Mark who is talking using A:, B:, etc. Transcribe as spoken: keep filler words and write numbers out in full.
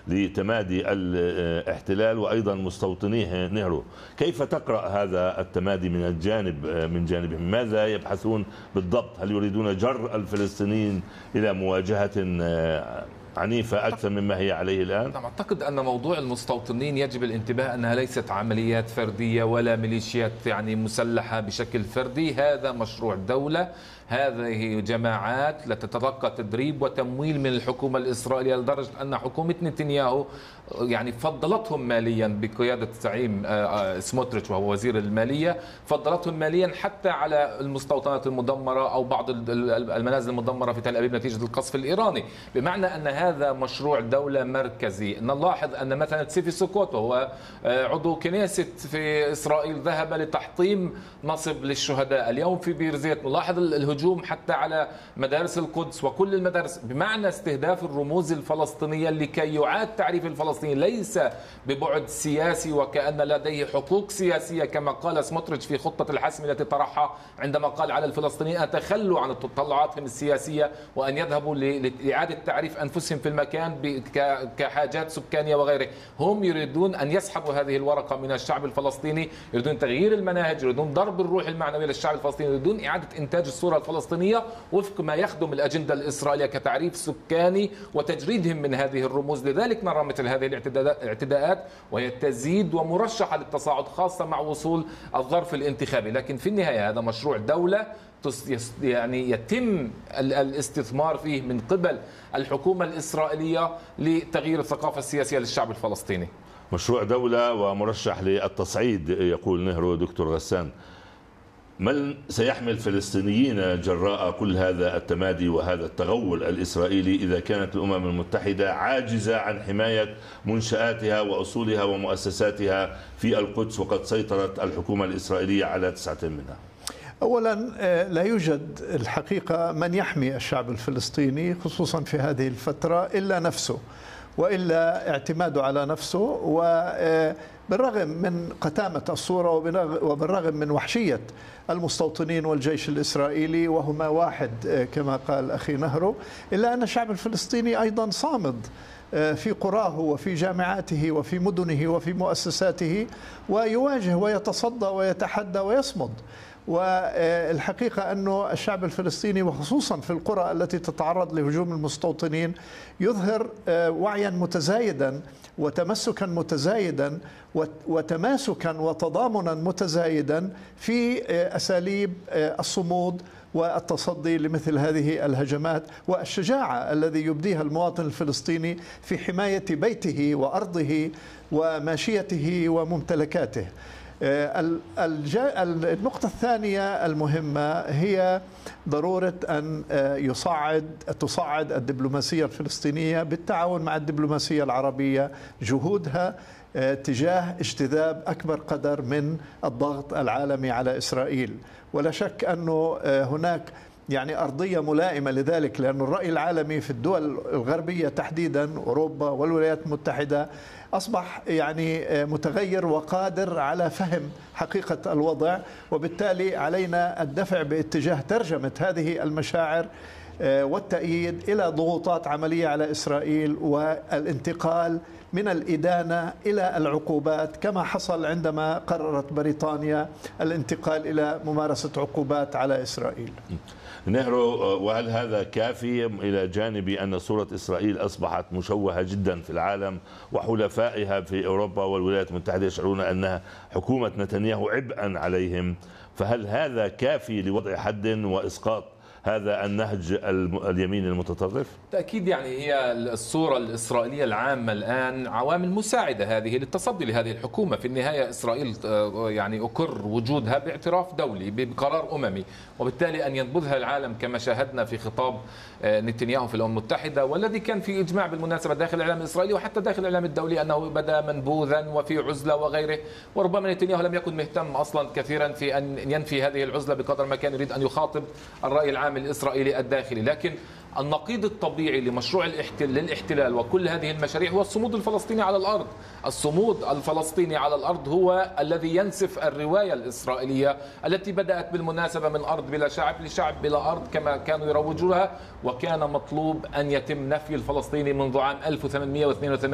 A: لتمادي الاحتلال وأيضا مستوطنيه نهرو. كيف تقرأ هذا التمادي من الجانب من جانبهم؟ ماذا يبحثون بالضبط؟ هل يريدون جر الفلسطينيين إلى مواجهة عنيفة أكثر مما هي عليه الآن؟
B: نعم، أعتقد أن موضوع المستوطنين يجب الانتباه أنها ليست عمليات فردية ولا ميليشيات يعني مسلحة بشكل فردي. هذا مشروع دولة، هذه جماعات لا تتلقى تدريب وتمويل من الحكومة الإسرائيلية، لدرجة أن حكومة نتنياهو يعني فضلتهم ماليا بقيادة زعيم سموتريتش وهو وزير المالية، فضلتهم ماليا حتى على المستوطنات المدمرة أو بعض المنازل المدمرة في تل أبيب نتيجة القصف الإيراني. بمعنى أن هذا مشروع دولة مركزي. نلاحظ أن مثلا تسيفي سوكوت وهو عضو كنيست في إسرائيل ذهب لتحطيم نصب للشهداء. اليوم في بيرزيت نلاحظ الهجوم حتى على مدارس القدس وكل المدارس، بمعنى استهداف الرموز الفلسطينية لكي يعاد تعريف الفلسطيني ليس ببعد سياسي وكأن لديه حقوق سياسية كما قال سموتريتش في خطة الحسم التي طرحها عندما قال على الفلسطينيين أن يتخلوا عن تطلعاتهم السياسية وأن يذهبوا لإعادة تعريف أنفسهم في المكان كحاجات سكانية وغيره. هم يريدون أن يسحبوا هذه الورقة من الشعب الفلسطيني، يريدون تغيير المناهج، يريدون ضرب الروح المعنوية للشعب الفلسطيني، يريدون إعادة إنتاج الصورة الفلسطينية وفق ما يخدم الأجندة الإسرائيلية كتعريف سكاني وتجريدهم من هذه الرموز. لذلك نرى مثل هذه الاعتداءات وهي تزيد ومرشحة للتصاعد خاصة مع وصول الظرف الانتخابي. لكن في النهاية هذا مشروع دولة يعني يتم الاستثمار فيه من قبل الحكومة الإسرائيلية لتغيير الثقافة السياسية للشعب الفلسطيني.
A: مشروع دولة ومرشح للتصعيد يقول نهرو. دكتور غسان، من سيحمي الفلسطينيين جراء كل هذا التمادي وهذا التغول الإسرائيلي إذا كانت الأمم المتحدة عاجزة عن حماية منشآتها وأصولها ومؤسساتها في القدس وقد سيطرت الحكومة الإسرائيلية على تسعة منها؟
C: أولا لا يوجد الحقيقة من يحمي الشعب الفلسطيني خصوصا في هذه الفترة إلا نفسه، وإلا اعتماده على نفسه. وبالرغم من قتامة الصورة وبالرغم من وحشية المستوطنين والجيش الإسرائيلي وهما واحد كما قال أخي نهرو، إلا أن الشعب الفلسطيني أيضا صامد في قراه وفي جامعاته وفي مدنه وفي مؤسساته، ويواجه ويتصدى ويتحدى ويصمد. والحقيقة أنه الشعب الفلسطيني وخصوصا في القرى التي تتعرض لهجوم المستوطنين يظهر وعيا متزايدا وتمسكا متزايدا وتماسكا وتضامنا متزايدا في أساليب الصمود والتصدي لمثل هذه الهجمات، والشجاعة الذي يبديها المواطن الفلسطيني في حماية بيته وأرضه وماشيته وممتلكاته. النقطة الثانية المهمة هي ضرورة أن يصعد تصعد الدبلوماسية الفلسطينية بالتعاون مع الدبلوماسية العربية جهودها تجاه اجتذاب أكبر قدر من الضغط العالمي على إسرائيل. ولا شك أنه هناك يعني أرضية ملائمة لذلك، لأن الرأي العالمي في الدول الغربية تحديدا أوروبا والولايات المتحدة أصبح يعني متغير وقادر على فهم حقيقة الوضع، وبالتالي علينا الدفع باتجاه ترجمة هذه المشاعر والتأييد إلى ضغوطات عملية على إسرائيل والانتقال من الإدانة إلى العقوبات كما حصل عندما قررت بريطانيا الانتقال إلى ممارسة عقوبات على إسرائيل.
A: نهرو، وهل هذا كافي إلى جانب أن صورة إسرائيل أصبحت مشوهة جدا في العالم وحلفائها في أوروبا والولايات المتحدة يشعرون أنها حكومة نتنياهو عبئا عليهم؟ فهل هذا كافي لوضع حد وإسقاط هذا النهج اليمين المتطرف؟
B: تأكيد يعني هي الصورة الإسرائيلية العامة الآن عوامل مساعدة هذه للتصدي لهذه الحكومة. في النهاية إسرائيل يعني أقر وجودها باعتراف دولي بقرار أممي، وبالتالي أن ينبذها العالم كما شاهدنا في خطاب نتنياهو في الأمم المتحدة، والذي كان في إجماع بالمناسبة داخل الإعلام الإسرائيلي وحتى داخل الإعلام الدولي أنه بدا منبوذا وفي عزلة وغيره. وربما نتنياهو لم يكن مهتم أصلا كثيرا في أن ينفي هذه العزلة بقدر ما كان يريد أن يخاطب الرأي العام الإسرائيلي الداخلي. لكن النقيض الطبيعي لمشروع للاحتلال وكل هذه المشاريع هو الصمود الفلسطيني على الأرض. الصمود الفلسطيني على الأرض هو الذي ينسف الرواية الإسرائيلية التي بدأت بالمناسبة من أرض بلا شعب لشعب بلا أرض كما كانوا يروجونها، وكان مطلوب أن يتم نفي الفلسطيني منذ عام ألف وثمانمئة واثنين وثمانين.